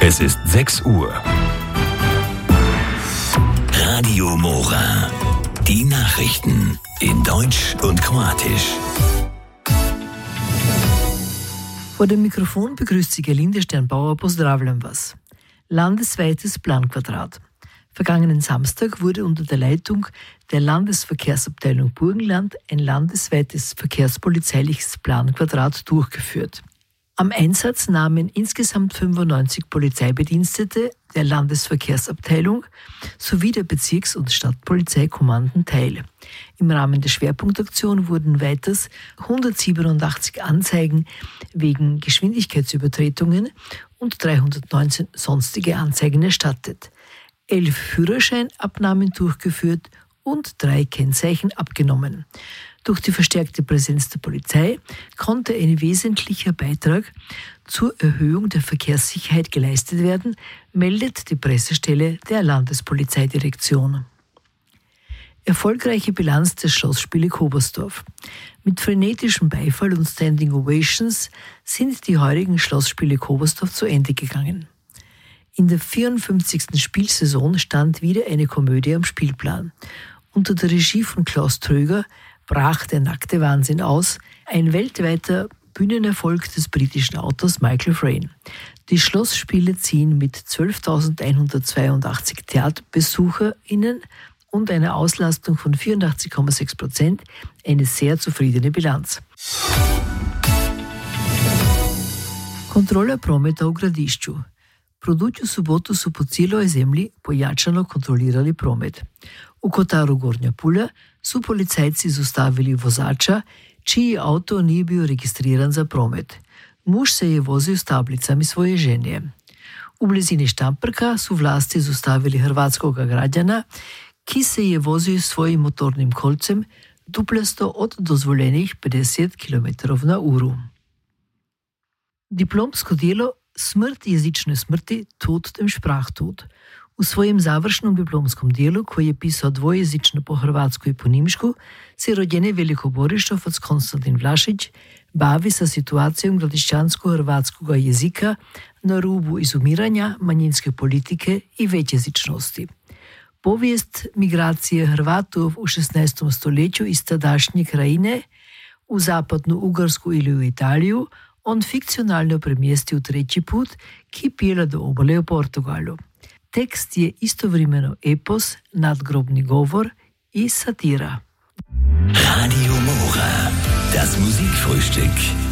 Es ist 6 Uhr. Radio Mora. Die Nachrichten in Deutsch und Kroatisch. Vor dem Mikrofon begrüßt Sie Gerlinde Sternbauer, pozdravljam vas. Landesweites Planquadrat. Vergangenen Samstag wurde unter der Leitung der Landesverkehrsabteilung Burgenland ein landesweites verkehrspolizeiliches Planquadrat durchgeführt. Am Einsatz nahmen insgesamt 95 Polizeibedienstete der Landesverkehrsabteilung sowie der Bezirks- und Stadtpolizeikommanden teil. Im Rahmen der Schwerpunktaktion wurden weiters 187 Anzeigen wegen Geschwindigkeitsübertretungen und 319 sonstige Anzeigen erstattet, 11 Führerscheinabnahmen durchgeführt und 3 Kennzeichen abgenommen. Durch die verstärkte Präsenz der Polizei konnte ein wesentlicher Beitrag zur Erhöhung der Verkehrssicherheit geleistet werden, meldet die Pressestelle der Landespolizeidirektion. Erfolgreiche Bilanz der Schlossspiele Kobersdorf. Mit frenetischem Beifall und Standing Ovations sind die heurigen Schlossspiele Kobersdorf zu Ende gegangen. In der 54. Spielsaison stand wieder eine Komödie am Spielplan. Unter der Regie von Klaus Tröger brach der nackte Wahnsinn aus, ein weltweiter Bühnenerfolg des britischen Autors Michael Frayn. Die Schlossspiele ziehen mit 12.182 TheaterbesucherInnen und einer Auslastung von 84,6% eine sehr zufriedene Bilanz. Kontrola prometa u Gradišću. Produkt u subotu su po cijeloj zemlji pojačano kontrolirali promet. U Kotaru Gornja Pulja su policajci zaustavili vozača, čiji auto nije bio registriran za promet. Muž se je vozio s tablicami svoje žene. U blizini Štamperka su vlasti zaustavili hrvatskog građana, ki se je vozio svojim motornim kolcem duplasto od dozvoljenih 50 km/h. Diplomsko delo Smrt jezične smrti, tod dem Sprachtod. U svojem završnom diplomskom dijelu, koji je pisao dvojezično po hrvatsku i po nimšku, se rođeni velikoborištovac Konstantin Vlašić bavi sa situacijom gradišćansko-hrvatskog jezika na rubu izumiranja, manjinske politike i većjezičnosti. Povijest migracije Hrvatov u 16. stoljeću iz tadašnje krajine u zapadnu Ugarsku ili u Italiju on fikcionalno premjestio 3. put, ki pjela do obale u Portugalu. Tekst je istovremeno epos, nadgrobni govor i satira. Radio Mora, das Musikfrühstück.